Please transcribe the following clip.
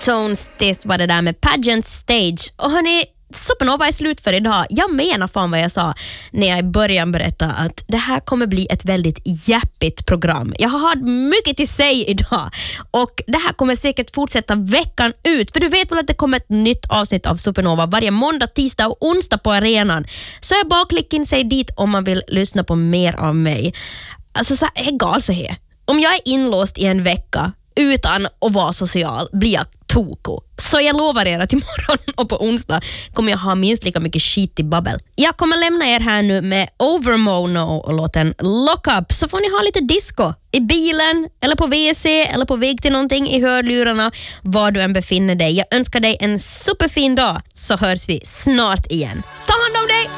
Tones, det var det där med Pageant Stage. Och hörni, Supernova är slut för idag. Jag menar fan vad jag sa när jag i början berättade att det här kommer bli ett väldigt hjärpigt program. Jag har mycket till sig idag och det här kommer säkert fortsätta veckan ut, för du vet väl att det kommer ett nytt avsnitt av Supernova varje måndag, tisdag och onsdag på arenan. Så jag bara klicka in sig dit om man vill lyssna på mer av mig. Alltså så egal så här. Om jag är inlåst i en vecka utan att vara social blir jag toko. Så jag lovar er att imorgon och på onsdag kommer jag ha minst lika mycket skit i babbel. Jag kommer lämna er här nu med Overmono och låten Lock Up, så får ni ha lite disco i bilen eller på WC eller på väg till någonting i hörlurarna, var du än befinner dig. Jag önskar dig en superfin dag, så hörs vi snart igen. Ta hand om dig!